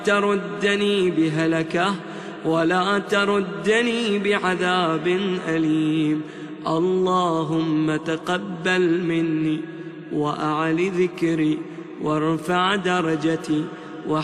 تردني بهلكة ولا تردني بعذاب أليم. اللهم تقبل مني وأعل ذكري وارفع درجتي